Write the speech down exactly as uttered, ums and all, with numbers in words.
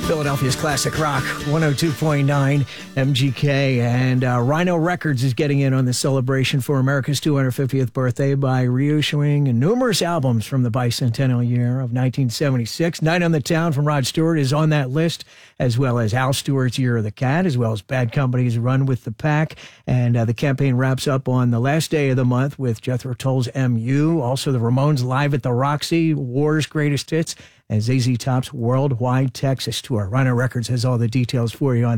Philadelphia's classic rock, one oh two point nine M G K. And uh, Rhino Records is getting in on the celebration for America's two hundred fiftieth birthday by reissuing numerous albums from the bicentennial year of nineteen seventy-six. Night on the Town from Rod Stewart is on that list, as well as Al Stewart's Year of the Cat, as well as Bad Company's Run with the Pack. And uh, the campaign wraps up on the last day of the month with Jethro Tull's M U, also the Ramones Live at the Roxy, War's Greatest Hits, and Z Z Top's Worldwide Texas Tour. Rhino Records has all the details for you on